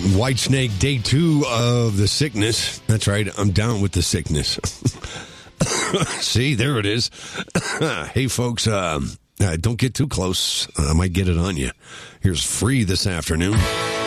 White Snake, day 2 of the sickness. That's right, I'm down with the sickness. See, there it is. Hey, folks, don't get too close. I might get it on you. Here's Free this afternoon.